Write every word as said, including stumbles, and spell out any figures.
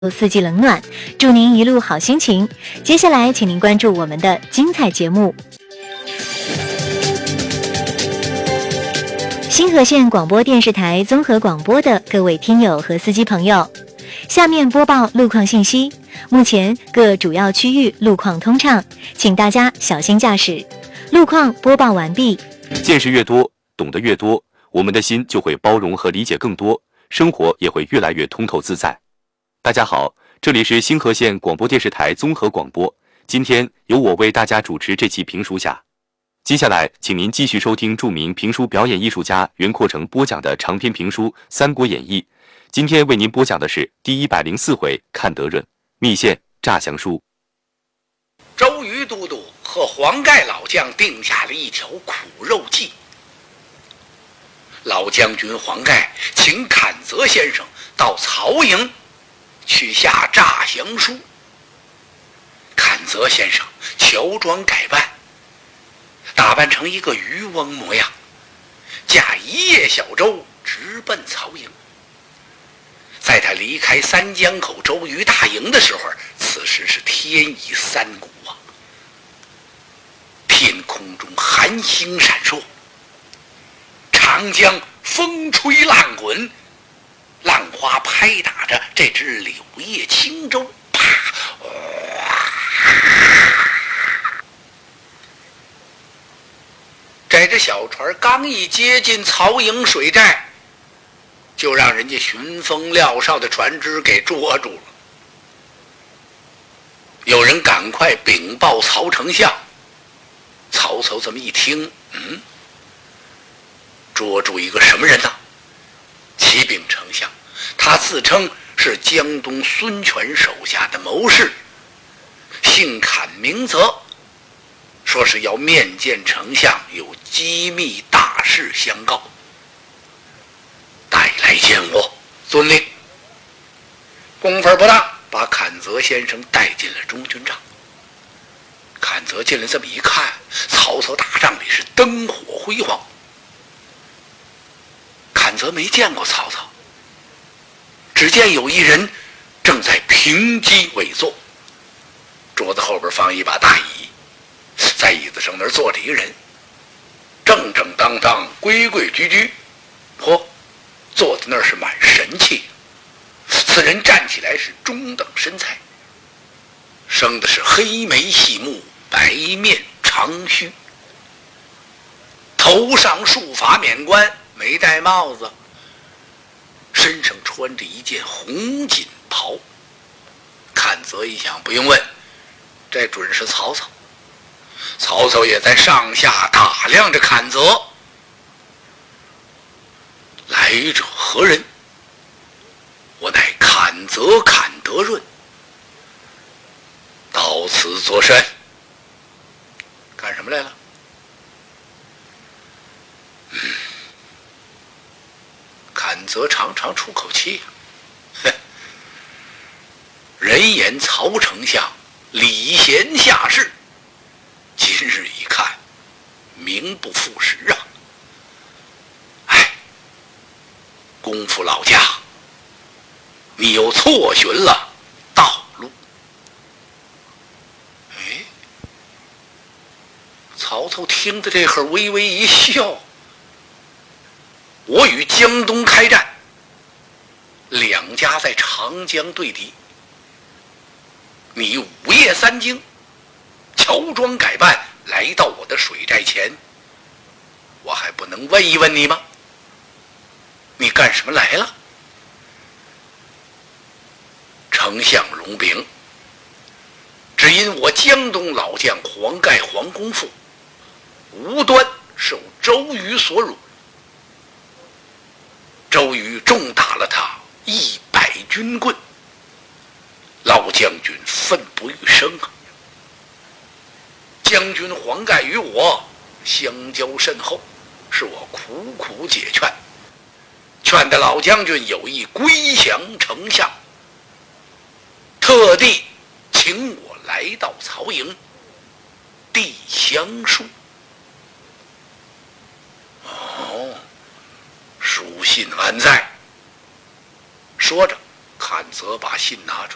四季冷暖，祝您一路好心情。接下来，请您关注我们的精彩节目。新河县广播电视台综合广播的各位听友和司机朋友，下面播报路况信息。目前各主要区域路况通畅，请大家小心驾驶。路况播报完毕。 见识越多，懂得越多，我们的心就会包容和理解更多，生活也会越来越通透自在。大家好，这里是新河县广播电视台综合广播，今天由我为大家主持这期评书匣。接下来，请您继续收听著名评书表演艺术家袁阔成播讲的长篇评书《三国演义》。今天为您播讲的是第一百零四回看德润密县诈降书。 周瑜都督和黄盖老将定下了一条苦肉计。老将军黄盖请阚泽先生到曹营去下诈降书。阚泽先生乔装改扮，打扮成一个渔翁模样，驾一叶小舟直奔曹营。在他离开三江口周瑜大营的时候，此时是天已三鼓啊，天空中寒星闪烁，长江风吹浪滚，浪花拍打着这只柳叶轻舟，啪！这只小船刚一接近曹营水寨，就让人家巡风料哨的船只给捉住了。有人赶快禀报曹丞相。曹操这么一听，嗯，捉住一个什么人呢？启禀丞相，他自称是江东孙权手下的谋士，姓阚名泽，说是要面见丞相，有机密大事相告，带来见我。遵令。功夫不大，把阚泽先生带进了中军帐。阚泽进来这么一看，曹操大帐里是灯火辉煌。阚泽没见过曹操，只见有一人正在平机尾坐，桌子后边放一把大椅，在椅子上那儿坐着一个人，正正当当，规规矩矩，嚯，坐在那儿是满神气。此人站起来是中等身材，生的是黑眉细目，白面长须，头上束发冕冠，没戴帽子，身上穿着一件红锦袍。阚泽一想，不用问，这准是曹操。曹操也在上下打量着阚泽。来者何人？我乃阚泽阚德润，到此作甚？干什么来了？嗯，阚泽长长出口气，哼，人言曹丞相礼贤下士，今日一看，名不副实啊！哎，功夫老家，你又错寻了道路。哎，曹操听得这会儿微微一笑。我与江东开战，两家在长江对敌，你午夜三更乔装改扮来到我的水寨前，我还不能问一问你吗？你干什么来了？丞相容禀，只因我江东老将黄盖黄公父无端受周瑜所辱，周瑜重打了他一百军棍，老将军奋不欲生啊！将军黄盖与我相交甚厚，是我苦苦解劝，劝得老将军有意归降丞相，特地请我来到曹营递降书。哦，书信安在？说着，阚泽把信拿出。